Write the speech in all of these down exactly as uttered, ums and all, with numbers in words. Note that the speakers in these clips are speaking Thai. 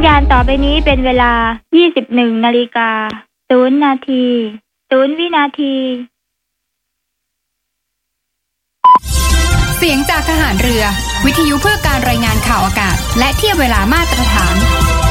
ญาณต่อไปนี้เป็นเวลา ยี่สิบเอ็ดนาฬิกาศูนย์นาทีศูนย์วินาทีเสียงจากทหารเรือวิทยุเพื่อการรายงานข่าวอากาศและเทียบเวลามาตรฐาน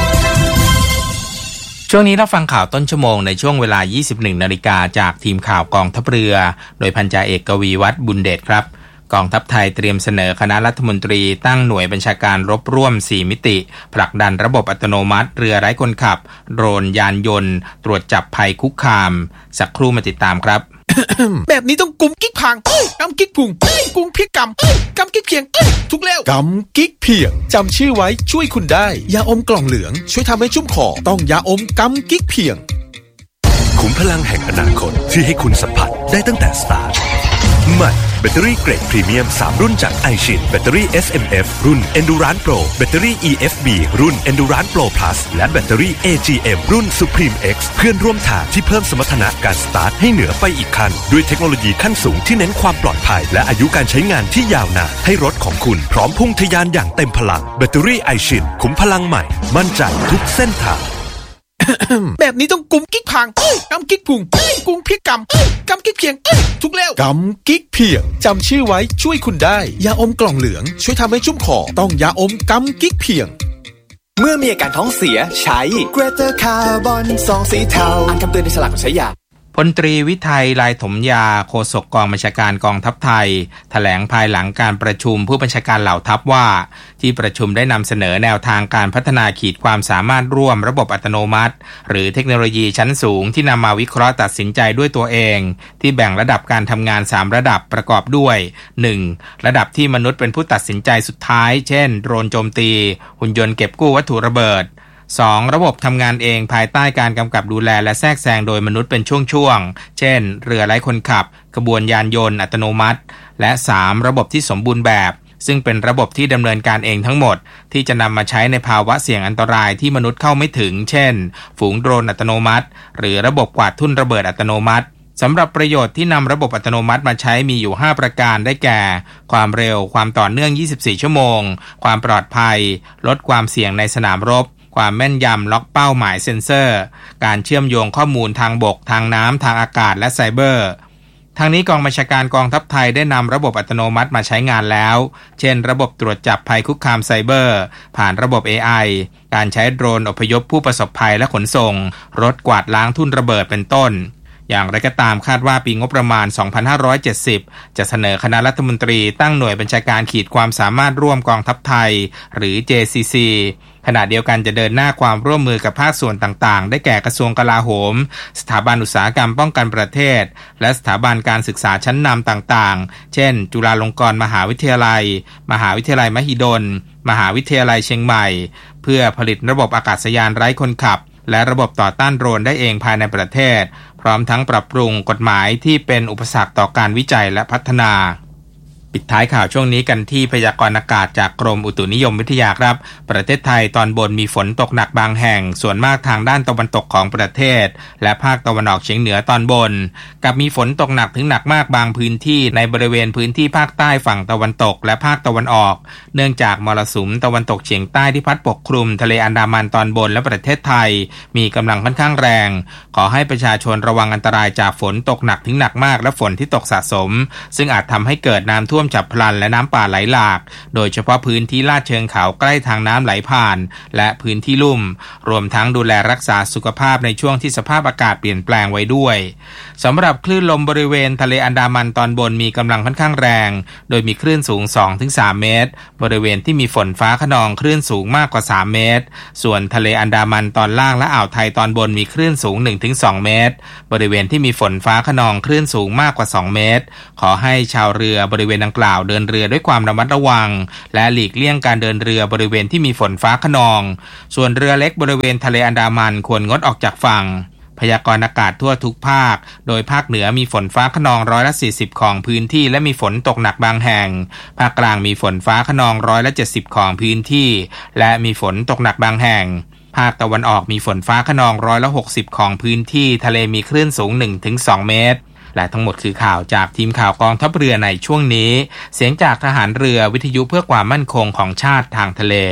ช่วงนี้เราฟังข่าวต้นชั่วโมงในช่วงเวลา ยี่สิบเอ็ดนาฬิกาจากทีมข่าวกองทัพเรือโดยพันจ่าเอกกวีวัฒน์บุญเดชครับกองทัพไทยเตรียมเสนอคณะรัฐมนตรีตั้งหน่วยบัญชาการรบร่วมสี่มิติผลักดันระบบอัตโนมัติเรือไร้คนขับโดรนยานยนต์ตรวจจับภัยคุกคามสักครู่มาติดตามครับแบบนี้ต้องกุมกิ๊กพังกำกิ๊กพุงกุมเพียกกำกำกิ๊กเพียงทุกแล้วกำกิ๊กเพียงจำชื่อไว้ช่วยคุณได้ยาอมกล่องเหลืองช่วยทำให้ชุ่มคอต้องยาอมกำกิ๊กเพียงขุมพลังแห่งอนาคตที่ให้คุณสัมผัสได้ตั้งแต่สตาร์ทใหม่แบตเตอรี่เกรดพรีเมียมสามรุ่นจาก iShin แบตเตอรี่ เอส เอ็ม เอฟ รุ่น Endurance Pro แบตเตอรี่ อี เอฟ บี รุ่น Endurance Pro Plus และแบตเตอรี่ เอ จี เอ็ม รุ่น Supreme X เพื่อนร่วมทางที่เพิ่มสมรรถนะการสตาร์ทให้เหนือไปอีกขั้นด้วยเทคโนโลยีขั้นสูงที่เน้นความปลอดภัยและอายุการใช้งานที่ยาวนานให้รถของคุณพร้อมพุ่งทะยานอย่างเต็มพลังแบตเตอรี่ iShin ขุมพลังใหม่มั่นใจทุกเส้นทางแบบนี้ต้องกุมกิ๊กพังกำกิ๊กพุงกุมเพียกกำกำกิ๊กเพียงทุกแล้วกำกิ๊กเพียงจำชื่อไว้ช่วยคุณได้ยาอมกล่องเหลืองช่วยทำให้ชุ่มคอต้องยาอมกำกิ๊กเพียงเมื่อมีอาการท้องเสียใช้ Greater Carbon ซองสีเทาอ่านคำเตือนในฉลากก่อนใช้ยาพลตรีวิทัยลายถมยาโฆษกกองบัญชาการกองทัพไทยแถลงภายหลังการประชุมผู้บัญชาการเหล่าทัพว่าที่ประชุมได้นำเสนอแนวทางการพัฒนาขีดความสามารถร่วมระบบอัตโนมัติหรือเทคโนโลยีชั้นสูงที่นำมาวิเคราะห์ตัดสินใจด้วยตัวเองที่แบ่งระดับการทำงานสามระดับประกอบด้วย หนึ่ง ระดับที่มนุษย์เป็นผู้ตัดสินใจสุดท้ายเช่นโดรนโจมตีหุ่นยนต์เก็บกู้วัตถุระเบิดสอง ระบบทำงานเองภายใต้การกำกับดูแลและแทรกแซงโดยมนุษย์เป็นช่วงๆเช่นเรือไร้คนขับกระบวนยานยนต์อัตโนมัติและสามระบบที่สมบูรณ์แบบซึ่งเป็นระบบที่ดำเนินการเองทั้งหมดที่จะนำมาใช้ในภาวะเสี่ยงอันตรายที่มนุษย์เข้าไม่ถึงเช่นฝูงโดรนอัตโนมัติหรือระบบกวาดทุ่นระเบิดอัตโนมัติสำหรับประโยชน์ที่นำระบบอัตโนมัติมาใช้มีอยู่ห้าประการได้แก่ความเร็วความต่อเนื่องยี่สิบสี่ชั่วโมงความปลอดภัยลดความเสี่ยงในสนามรบความแม่นยำล็อกเป้าหมายเซ็นเซอร์การเชื่อมโยงข้อมูลทางบกทางน้ำทางอากาศและไซเบอร์ทางนี้กองบัญชาการกองทัพไทยได้นำระบบอัตโนมัติมาใช้งานแล้วเช่นระบบตรวจจับภัยคุกคามไซเบอร์ผ่านระบบ เอ ไอ การใช้โดรนอพยพผู้ประสบภัยและขนส่งรถกวาดล้างทุ่นระเบิดเป็นต้นอย่างไรก็ตามคาดว่าปีงบประมาณสองพันห้าร้อยเจ็ดสิบจะเสนอคณะรัฐมนตรีตั้งหน่วยบัญชาการขีดความสามารถร่วมกองทัพไทยหรือ เจ ซี ซี ขณะเดียวกันจะเดินหน้าความร่วมมือกับภาคส่วนต่างๆได้แก่กระทรวงกลาโหมสถาบันอุตสาหกรรมป้องกันประเทศและสถาบันการศึกษาชั้นนำต่างๆเช่นจุฬาลงกรณ์มหาวิทยาลัยมหาวิทยาลัยมหิดลมหาวิทยาลัยเชียงใหม่เพื่อผลิตระบบอากาศยานไร้คนขับและระบบต่อต้านโดรนได้เองภายในประเทศพร้อมทั้งปรับปรุงกฎหมายที่เป็นอุปสรรคต่อการวิจัยและพัฒนาปิดท้ายข่าวช่วงนี้กันที่พยากรณ์อากาศจากกรมอุตุนิยมวิทยาครับประเทศไทยตอนบนมีฝนตกหนักบางแห่งส่วนมากทางด้านตะวันตกของประเทศและภาคตะวันออกเฉียงเหนือตอนบนกับมีฝนตกหนักถึงหนักมากบางพื้นที่ในบริเวณพื้นที่ภาคใต้ฝั่งตะวันตกและภาคตะวันออกเนื่องจากมรสุมตะวันตกเฉียงใต้ที่พัดปกคลุมทะเลอันดามันตอนบนและประเทศไทยมีกำลังค่อนข้างแรงขอให้ประชาชนระวังอันตรายจากฝนตกหนักถึงหนักมากและฝนที่ตกสะสมซึ่งอาจทำให้เกิดน้ำท่วมฉับพลันและน้ำป่าไหลหลากโดยเฉพาะพื้นที่ลาดเชิงเขาใกล้ทางน้ำไหลผ่านและพื้นที่ลุ่มรวมทั้งดูแลรักษาสุขภาพในช่วงที่สภาพอากาศเปลี่ยนแปลงไว้ด้วยสำหรับคลื่นลมบริเวณทะเลอันดามันตอนบนมีกำลังค่อนข้างแรงโดยมีคลื่นสูง สองถึงสาม เมตรบริเวณที่มีฝนฟ้าคะนองคลื่นสูงมากกว่าสามเมตรส่วนทะเลอันดามันตอนล่างและอ่าวไทยตอนบนมีคลื่นสูง หนึ่งถึงสอง เมตรบริเวณที่มีฝนฟ้าคะนองคลื่นสูงมากกว่าสองเมตรขอให้ชาวเรือบริเวณดังกล่าวเดินเรือด้วยความระมัดระวังและหลีกเลี่ยงการเดินเรือบริเวณที่มีฝนฟ้าคะนองส่วนเรือเล็กบริเวณทะเลอันดามันควรงดออกจากฝั่งพยากรณ์อากาศทั่วทุกภาคโดยภาคเหนือมีฝนฟ้าคะนองร้อยละสี่สิบของพื้นที่และมีฝนตกหนักบางแห่งภาคกลางมีฝนฟ้าคะนองร้อยละเจ็ดสิบของพื้นที่และมีฝนตกหนักบางแห่งภาคตะวันออกมีฝนฟ้าคะนองร้อยละหกสิบของพื้นที่ทะเลมีคลื่นสูง หนึ่งถึงสอง เมตรและทั้งหมดคือข่าวจากทีมข่าวกองทัพเรือในช่วงนี้เสียงจากทหารเรือวิทยุเพื่อความมั่นคงของชาติทางทะเล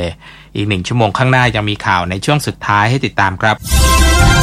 อีกหนึ่งชั่วโมงข้างหน้ายังมีข่าวในช่วงสุดท้ายให้ติดตามครับ